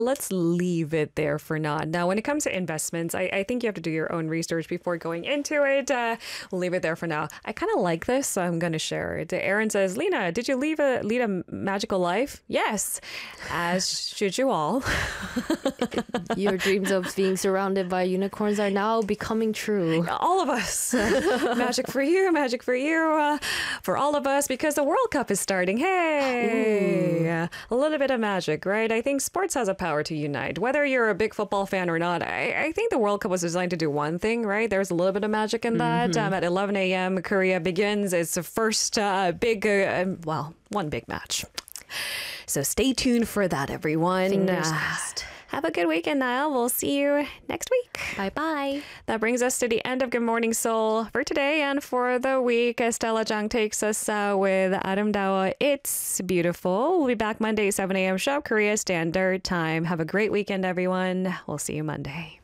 Let's leave it there for now. Now, when it comes to investments, I think you have to do your own research before going into it. We'll leave it there for now. I kind of like this, so I'm going to share it. Aaron says, Lena, did you lead a magical life? Yes, as should you all. Your dreams of being surrounded by unicorns are now becoming true. All of us. Magic for you, for all of us, because the World Cup is starting. Hey, a little bit of magic, right? I think sports has a power to unite. Whether you're a big football fan or not, I think the World Cup was designed to do one thing, right? There's a little bit of magic in that. At 11 a.m., Korea begins its first one big match. So stay tuned for that, everyone. Fingers crossed. Have a good weekend, Niall. We'll see you next week. Bye-bye. That brings us to the end of Good Morning Seoul for today and for the week. Stella Jang takes us with Adam Dawa. It's beautiful. We'll be back Monday, 7 a.m. sharp Korea Standard Time. Have a great weekend, everyone. We'll see you Monday.